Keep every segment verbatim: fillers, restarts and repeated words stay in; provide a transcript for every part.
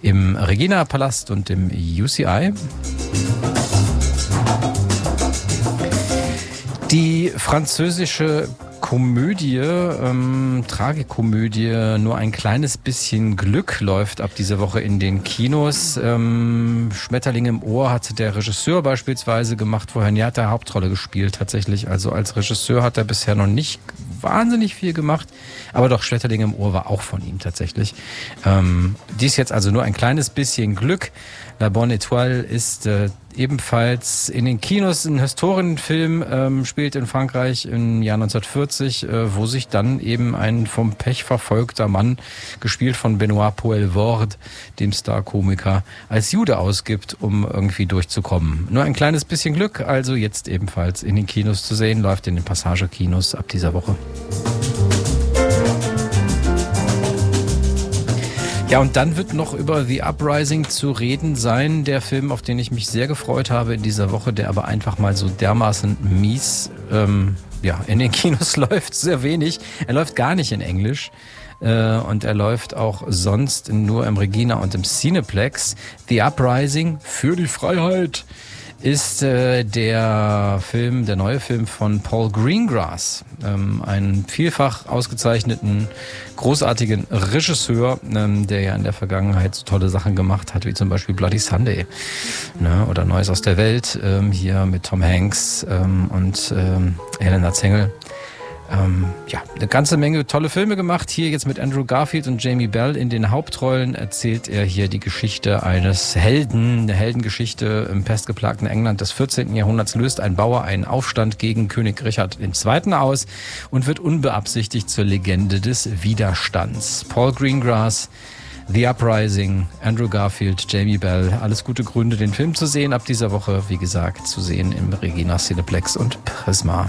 im Regina-Palast und im U C I. Die französische Komödie, ähm, Tragikomödie, nur ein kleines bisschen Glück läuft ab dieser Woche in den Kinos. Ähm, Schmetterling im Ohr hat der Regisseur beispielsweise gemacht, vorher nie hat er Hauptrolle gespielt tatsächlich. Also als Regisseur hat er bisher noch nicht wahnsinnig viel gemacht, aber doch Schmetterling im Ohr war auch von ihm tatsächlich. Ähm, dies jetzt also nur ein kleines bisschen Glück. La Bonne Étoile ist äh, ebenfalls in den Kinos ein Historienfilm, ähm, spielt in Frankreich im Jahr neunzehnhundertvierzig, äh, wo sich dann eben ein vom Pech verfolgter Mann, gespielt von Benoît Poelvoorde, dem Star-Komiker, als Jude ausgibt, um irgendwie durchzukommen. Nur ein kleines bisschen Glück, also jetzt ebenfalls in den Kinos zu sehen, läuft in den Passage-Kinos ab dieser Woche. Ja, und dann wird noch über The Uprising zu reden sein, der Film, auf den ich mich sehr gefreut habe in dieser Woche, der aber einfach mal so dermaßen mies ähm, ja, in den Kinos läuft, sehr wenig. Er läuft gar nicht in Englisch äh, und er läuft auch sonst nur im Regina und im Cineplex. The Uprising für die Freiheit ist äh, der Film, der neue Film von Paul Greengrass, ähm, einen vielfach ausgezeichneten, großartigen Regisseur, ähm, der ja in der Vergangenheit so tolle Sachen gemacht hat, wie zum Beispiel Bloody Sunday, ne, oder Neues aus der Welt, ähm, hier mit Tom Hanks ähm, und ähm, Helena Zengel. Ähm, ja, eine ganze Menge tolle Filme gemacht. Hier jetzt mit Andrew Garfield und Jamie Bell in den Hauptrollen erzählt er hier die Geschichte eines Helden. Eine Heldengeschichte im pestgeplagten England des vierzehnten Jahrhunderts löst ein Bauer einen Aufstand gegen König Richard der Zweite. aus und wird unbeabsichtigt zur Legende des Widerstands. Paul Greengrass, The Uprising, Andrew Garfield, Jamie Bell. Alles gute Gründe, den Film zu sehen. Ab dieser Woche, wie gesagt, zu sehen im Regina Cineplex und Prisma.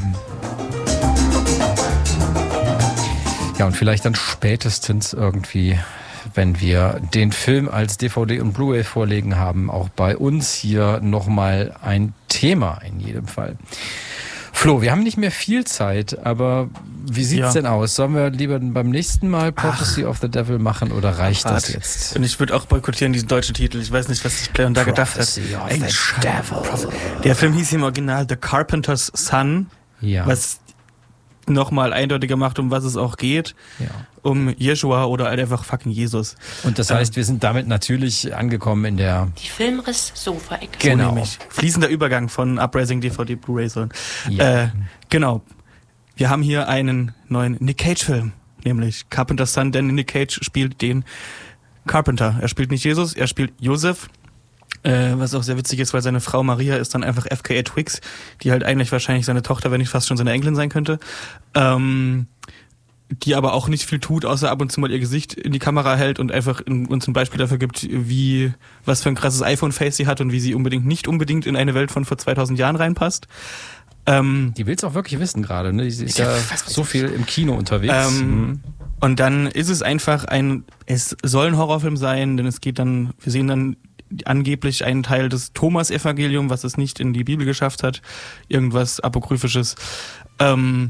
Ja, und vielleicht dann spätestens irgendwie, wenn wir den Film als D V D und Blu-ray vorlegen haben, auch bei uns hier nochmal ein Thema in jedem Fall. Flo, wir haben nicht mehr viel Zeit, aber wie sieht's ja. denn aus? Sollen wir lieber beim nächsten Mal Prophecy Ach. of the Devil machen oder reicht Ach, das jetzt? Und ich würde auch boykottieren diesen deutschen Titel. Ich weiß nicht, was sich Play und da gedacht hat. Of the Devil. Der Film hieß im Original The Carpenter's Son, ja. was nochmal eindeutiger macht, um was es auch geht. Ja. Um Jeschua oder einfach fucking Jesus. Und das heißt, ähm, wir sind damit natürlich angekommen in der... Die Filmriss-Sofa-Ecke. Genau. So nämlich. Fließender Übergang von Uprising, D V D, Blu-ray. Ja. Äh, genau. Wir haben hier einen neuen Nick Cage-Film, nämlich Carpenter's Son, denn Nick Cage spielt den Carpenter. Er spielt nicht Jesus, er spielt Joseph. Äh, was auch sehr witzig ist, weil seine Frau Maria ist dann einfach F K A Twix, die halt eigentlich wahrscheinlich seine Tochter, wenn nicht fast schon seine Enkelin sein könnte. Ähm, die aber auch nicht viel tut, außer ab und zu mal ihr Gesicht in die Kamera hält und einfach in, uns ein Beispiel dafür gibt, wie was für ein krasses iPhone-Face sie hat und wie sie unbedingt nicht unbedingt in eine Welt von vor zweitausend Jahren reinpasst. Ähm, die will's auch wirklich wissen gerade, ne? Sie ist ja so viel im Kino unterwegs. Ähm, mhm. Und dann ist es einfach ein, es soll ein Horrorfilm sein, denn es geht dann, wir sehen dann angeblich einen Teil des Thomas-Evangelium, was es nicht in die Bibel geschafft hat, irgendwas Apokryphisches. Ähm,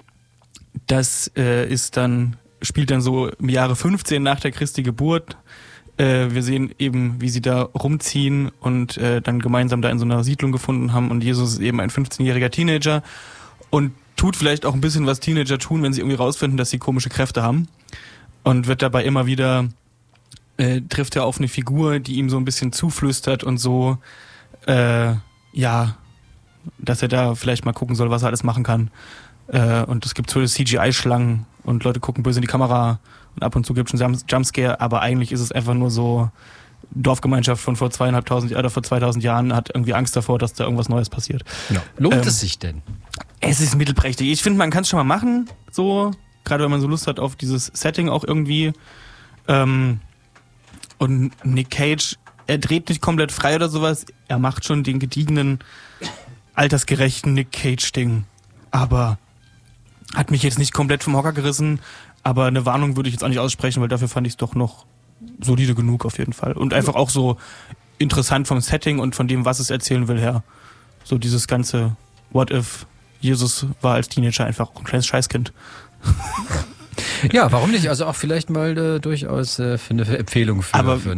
das äh, ist dann, spielt dann so im Jahre fünfzehn nach der Christi Geburt. Äh, wir sehen eben, wie sie da rumziehen und äh, dann gemeinsam da in so einer Siedlung gefunden haben und Jesus ist eben ein fünfzehnjähriger Teenager und tut vielleicht auch ein bisschen, was Teenager tun, wenn sie irgendwie rausfinden, dass sie komische Kräfte haben und wird dabei immer wieder Äh, trifft er auf eine Figur, die ihm so ein bisschen zuflüstert und so, äh, ja, dass er da vielleicht mal gucken soll, was er alles machen kann. Äh, und es gibt so C G I-Schlangen und Leute gucken böse in die Kamera und ab und zu gibt es einen Jumpscare, aber eigentlich ist es einfach nur so, Dorfgemeinschaft von vor zweieinhalbtausend oder vor zweitausend Jahren hat irgendwie Angst davor, dass da irgendwas Neues passiert. Genau. Lohnt ähm, es sich denn? Es ist mittelprächtig. Ich finde, man kann es schon mal machen, so, gerade wenn man so Lust hat auf dieses Setting auch irgendwie. Ähm, Und Nick Cage, er dreht nicht komplett frei oder sowas. Er macht schon den gediegenen, altersgerechten Nick Cage-Ding. Aber hat mich jetzt nicht komplett vom Hocker gerissen. Aber eine Warnung würde ich jetzt auch nicht aussprechen, weil dafür fand ich es doch noch solide genug auf jeden Fall. Und einfach auch so interessant vom Setting und von dem, was es erzählen will, her. So dieses ganze What if Jesus war als Teenager einfach ein kleines Scheißkind. Ja, warum nicht? Also auch vielleicht mal äh, durchaus äh, für eine Empfehlung für, aber für